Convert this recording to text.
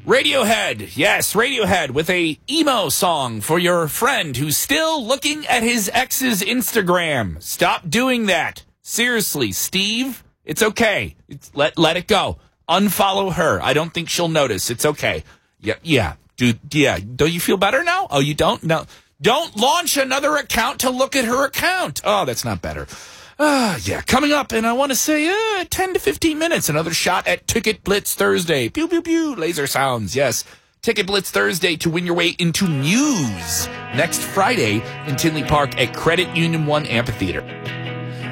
Radiohead. Yes, Radiohead with a emo song for your friend who's still looking at his ex's Instagram. Stop doing that. Seriously, Steve, it's okay. Let it go. Unfollow her. I don't think she'll notice. It's okay. Yeah. Dude, yeah. Don't you feel better now? Oh, you don't? No. Don't launch another account to look at her account. Oh, that's not better. Yeah, coming up, and I want to say 10 to 15 minutes, another shot at Ticket Blitz Thursday. Pew, pew, pew, laser sounds, yes. Ticket Blitz Thursday to win your way into Muse next Friday in Tinley Park at Credit Union 1 Amphitheater.